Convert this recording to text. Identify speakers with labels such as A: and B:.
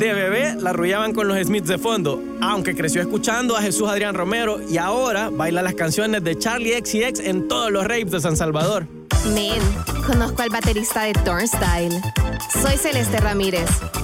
A: De bebé la arrullaban con los Smiths de fondo, aunque creció escuchando a Jesús Adrián Romero y ahora baila las canciones de Charlie XCX en todos los raves de San Salvador.
B: Men, conozco al baterista de Turnstile. Soy Celeste Ramírez.